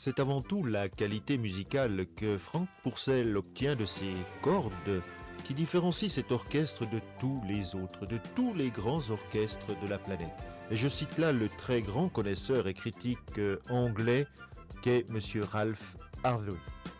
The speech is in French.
C'est avant tout la qualité musicale que Frank Purcell obtient de ses cordes qui différencie cet orchestre de tous les autres, de tous les grands orchestres de la planète. Et je cite là le très grand connaisseur et critique anglais qu'est Monsieur Ralph Harvey.